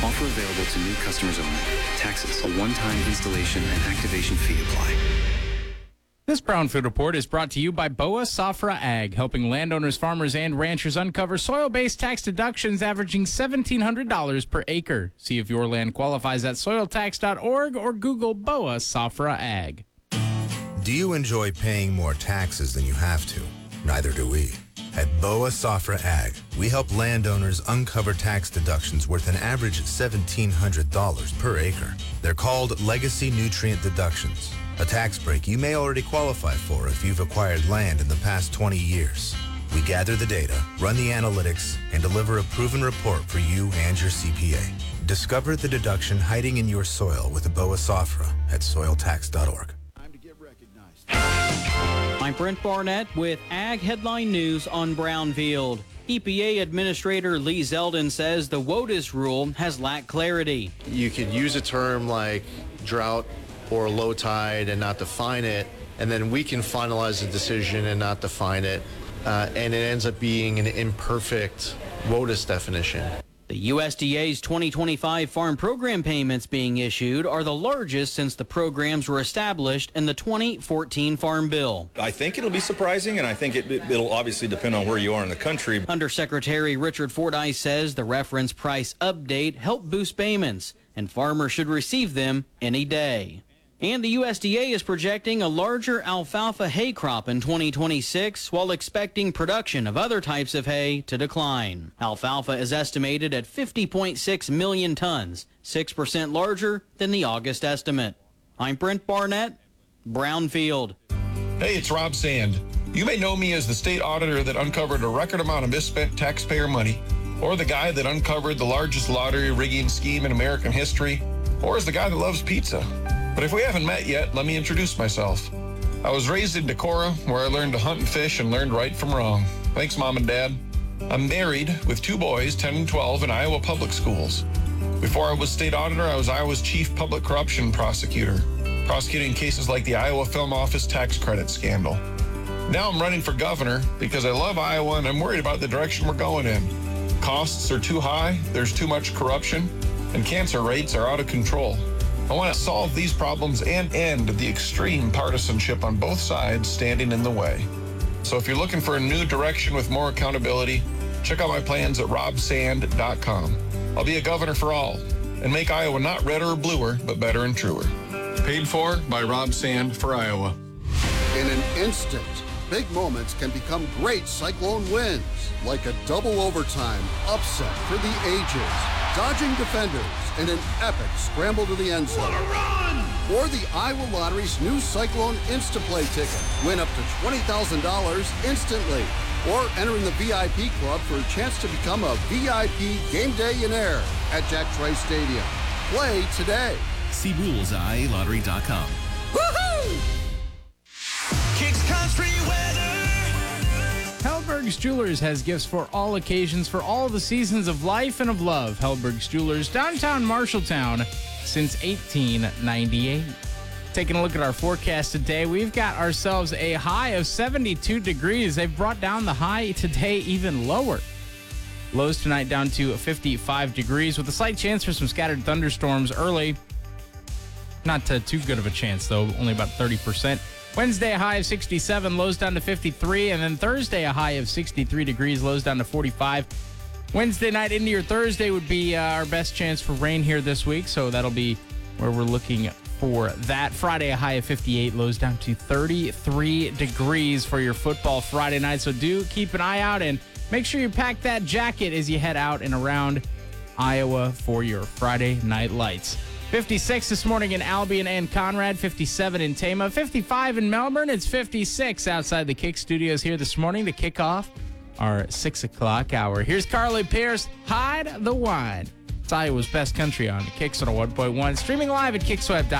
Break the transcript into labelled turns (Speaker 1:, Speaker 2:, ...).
Speaker 1: Offer available to new customers only. Taxes, a one-time installation and activation fee apply.
Speaker 2: This Brownfield Report is brought to you by Boa Safra Ag, helping landowners, farmers, and ranchers uncover soil-based tax deductions averaging $1,700 per acre. See if your land qualifies at soiltax.org or Google Boa Safra Ag.
Speaker 3: Do you enjoy paying more taxes than you have to? Neither do we. At Boa Safra Ag, we help landowners uncover tax deductions worth an average $1,700 per acre. They're called legacy nutrient deductions, a tax break you may already qualify for if you've acquired land in the past 20 years. We gather the data, run the analytics, and deliver a proven report for you and your CPA. Discover the deduction hiding in your soil with Boa Safra at soiltax.org.
Speaker 4: I'm Brent Barnett with Ag Headline News on Brownfield. EPA Administrator Lee Zeldin says the WOTUS rule has lacked clarity.
Speaker 5: You could use a term like drought or low tide and not define it, and then we can finalize the decision and not define it, and it ends up being an imperfect WOTUS definition.
Speaker 4: The USDA's 2025 farm program payments being issued are the largest since the programs were established in the 2014 Farm Bill.
Speaker 6: I think it'll be surprising, and I think it'll obviously depend on where you are in the country.
Speaker 4: Undersecretary Richard Fordyce says the reference price update helped boost payments, and farmers should receive them any day. And the USDA is projecting a larger alfalfa hay crop in 2026 while expecting production of other types of hay to decline. Alfalfa is estimated at 50.6 million tons, 6% larger than the August estimate. I'm Brent Barnett, Brownfield.
Speaker 7: Hey, it's Rob Sand. You may know me as the state auditor that uncovered a record amount of misspent taxpayer money, or the guy that uncovered the largest lottery rigging scheme in American history, or as the guy that loves pizza. But if we haven't met yet, let me introduce myself. I was raised in Decorah, where I learned to hunt and fish and learned right from wrong. Thanks, Mom and Dad. I'm married with 2 boys, 10 and 12, in Iowa public schools. Before I was state auditor, I was Iowa's chief public corruption prosecutor, prosecuting cases like the Iowa Film Office tax credit scandal. Now I'm running for governor because I love Iowa and I'm worried about the direction we're going in. Costs are too high, there's too much corruption, and cancer rates are out of control. I want to solve these problems and end the extreme partisanship on both sides standing in the way. So if you're looking for a new direction with more accountability, check out my plans at robsand.com. I'll be a governor for all and make Iowa not redder or bluer, but better and truer. Paid for by Rob Sand for Iowa.
Speaker 8: In an instant, big moments can become great Cyclone wins, like a double overtime upset for the ages, dodging defenders, and an epic scramble to the end zone. What a run! Or the Iowa Lottery's new Cyclone Instaplay ticket. Win up to $20,000 instantly. Or enter in the VIP club for a chance to become a VIP Game Day-ionaire at Jack Trice Stadium. Play today.
Speaker 9: See rules at IALottery.com.
Speaker 8: Woohoo!
Speaker 10: Kicks Country Weather.
Speaker 2: Hellberg's Jewelers has gifts for all occasions for all the seasons of life and of love. Hellberg's Jewelers, downtown Marshalltown, since 1898. Taking a look at our forecast today, we've got ourselves a high of 72 degrees. They've brought down the high today even lower. Lows tonight down to 55 degrees with a slight chance for some scattered thunderstorms early. Not too good of a chance, though, only about 30%. Wednesday, a high of 67, lows down to 53, and then Thursday, a high of 63 degrees, lows down to 45. Wednesday night into your Thursday would be our best chance for rain here this week, so that'll be where we're looking for that. Friday, a high of 58, lows down to 33 degrees for your football Friday night, so do keep an eye out and make sure you pack that jacket as you head out and around Iowa for your Friday night lights. 56 this morning in Albion and Conrad, 57 in Tama, 55 in Melbourne. It's 56 outside the Kick Studios here this morning to kick off our 6 o'clock hour. Here's Carly Pierce, Hide the Wine. It's Iowa's best country on Kicks on a 1.1, streaming live at kickswap.com.